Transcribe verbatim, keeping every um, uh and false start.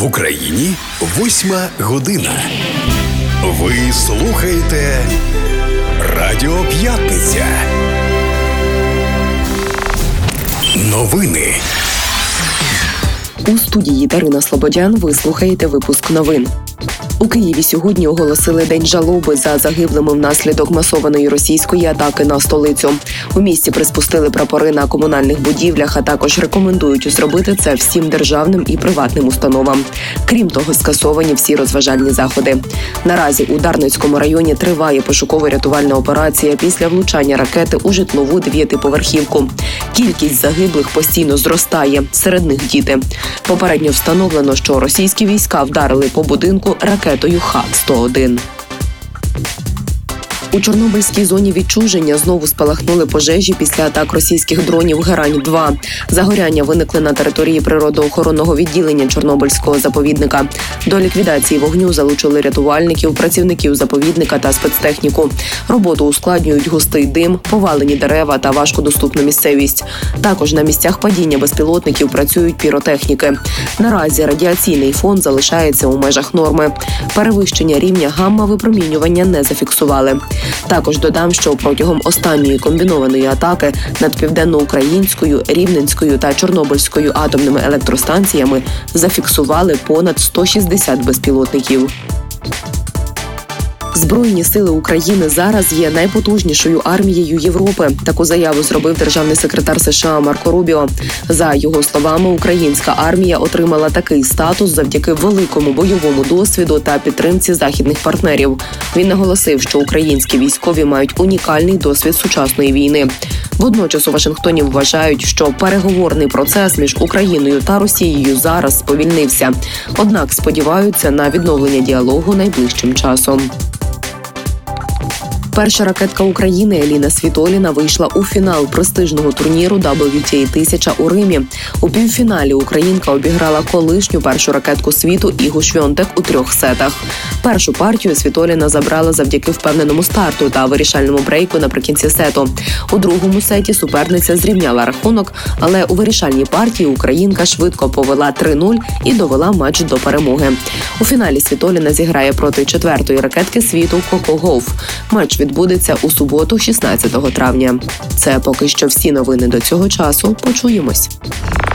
В Україні восьма година. Ви слухаєте Радіо П'ятниця. Новини. У студії Дарина Слободян ви слухаєте випуск новин. У Києві сьогодні оголосили День жалоби за загиблими внаслідок масованої російської атаки на столицю. У місті приспустили прапори на комунальних будівлях, а також рекомендують зробити це всім державним і приватним установам. Крім того, скасовані всі розважальні заходи. Наразі у Дарницькому районі триває пошуково-рятувальна операція після влучання ракети у житлову дев'ятиповерхівку. Кількість загиблих постійно зростає, серед них діти. Попередньо встановлено, що російські війська вдарили по будинку ракетою Х сто один. У Чорнобильській зоні відчуження знову спалахнули пожежі після атак російських дронів Герань два. Загоряння виникли на території природоохоронного відділення Чорнобильського заповідника. До ліквідації вогню залучили рятувальників, працівників заповідника та спецтехніку. Роботу ускладнюють густий дим, повалені дерева та важкодоступна місцевість. Також на місцях падіння безпілотників працюють піротехніки. Наразі радіаційний фон залишається у межах норми. Перевищення рівня гамма-випромінювання не зафіксували. Також додам, що протягом останньої комбінованої атаки над Південноукраїнською, Рівненською та Чорнобильською атомними електростанціями зафіксували понад сто шістдесят безпілотників. Збройні сили України зараз є найпотужнішою армією Європи. Таку заяву зробив державний секретар США Марко Рубіо. За його словами, українська армія отримала такий статус завдяки великому бойовому досвіду та підтримці західних партнерів. Він наголосив, що українські військові мають унікальний досвід сучасної війни. Водночас у Вашингтоні вважають, що переговорний процес між Україною та Росією зараз сповільнився. Однак сподіваються на відновлення діалогу найближчим часом. Перша ракетка України Еліна Світоліна вийшла у фінал престижного турніру дабл ю ті ей тисяча у Римі. У півфіналі українка обіграла колишню першу ракетку світу Ігу Швьонтек у трьох сетах. Першу партію Світоліна забрала завдяки впевненому старту та вирішальному брейку наприкінці сету. У другому сеті суперниця зрівняла рахунок, але у вирішальній партії українка швидко повела три нуль і довела матч до перемоги. У фіналі Світоліна зіграє проти четвертої ракетки світу Коко Гауф. Матч відбудеться у суботу, шістнадцятого травня. Це поки що всі новини до цього часу. Почуємось.